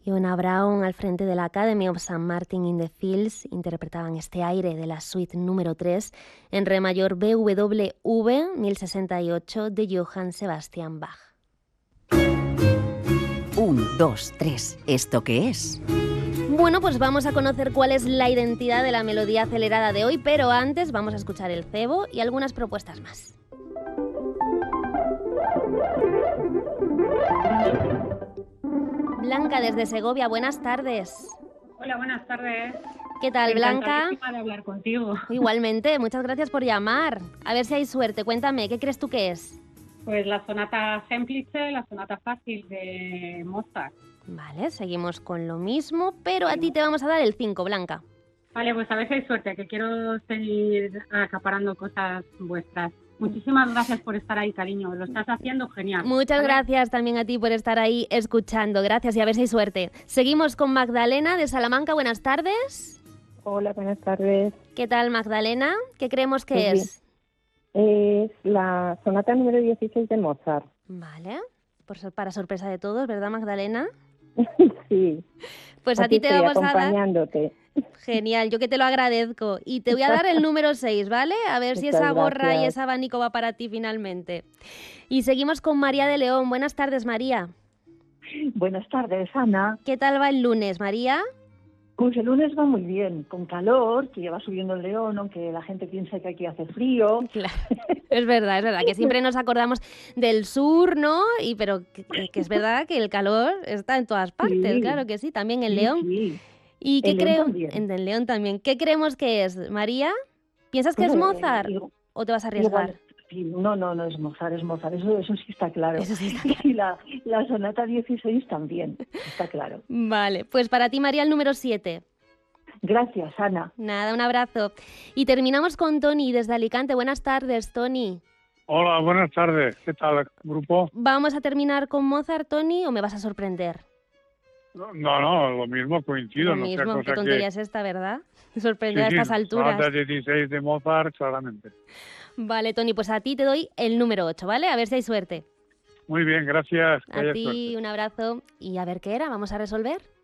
Fiona Brown al frente de la Academy of St. Martin in the Fields interpretaban este aire de la suite número 3 en re mayor BWV 1068 de Johann Sebastian Bach. 1, 2, 3. ¿Esto qué es? Bueno, pues vamos a conocer cuál es la identidad de la melodía acelerada de hoy, pero antes vamos a escuchar el cebo y algunas propuestas más. Blanca desde Segovia, buenas tardes. Hola, buenas tardes. ¿Qué tal, Blanca? Encantadísima de hablar contigo. Igualmente, muchas gracias por llamar. A ver si hay suerte. Cuéntame, ¿qué crees tú que es? Pues la sonata Semplice, la sonata fácil de Mozart. Vale, seguimos con lo mismo, pero a ti te vamos a dar el 5, Blanca. Vale, pues a ver si hay suerte, que quiero seguir acaparando cosas vuestras. Muchísimas gracias por estar ahí, cariño. Lo estás haciendo genial. Muchas gracias también a ti por estar ahí escuchando. Gracias y a ver si hay suerte. Seguimos con Magdalena de Salamanca. Buenas tardes. Hola, buenas tardes. ¿Qué tal, Magdalena? ¿Qué creemos que Pues es? Es la sonata número 16 de Mozart. Vale, para sorpresa de todos, ¿verdad, Magdalena? Sí. Pues a ti te vamos a dar... acompañándote. Genial, yo que te lo agradezco. Y te voy a dar el número 6, ¿vale? A ver si Muchas esa gorra y gracias. ese abanico va para ti finalmente. Y seguimos con María de León. Buenas tardes, María. Buenas tardes, Ana. ¿Qué tal va el lunes, María? Pues el lunes va muy bien, con calor, que ya va subiendo el León, aunque la gente piensa que aquí hace frío. Claro, es verdad, que siempre nos acordamos del sur, ¿no? Pero que es verdad que el calor está en todas partes, Sí. claro que sí, también en Sí, León. sí. ¿Y qué En León creo? también. En el León también. ¿Qué creemos que es, María? ¿Piensas que es Bueno, Mozart o te vas a arriesgar? igual, sí, no es Mozart, es Mozart, eso sí está claro. Eso sí está claro. Y la sonata 16 también, está claro. Vale, pues para ti, María, el número 7. Gracias, Ana. Nada, un abrazo. Y terminamos con Tony desde Alicante. Buenas tardes, Tony. Hola, buenas tardes. ¿Qué tal, grupo? ¿Vamos a terminar con Mozart, Tony, o me vas a sorprender? No, lo mismo, coincido. Lo no sea mismo, cosa qué tontería es esta, ¿verdad? Sorprender a estas alturas. Sonata 16 de Mozart, claramente. Vale, Tony, pues a ti te doy el número 8, ¿vale? A ver si hay suerte. Muy bien, gracias. Que A haya ti suerte. un abrazo y a ver qué era, vamos a resolver.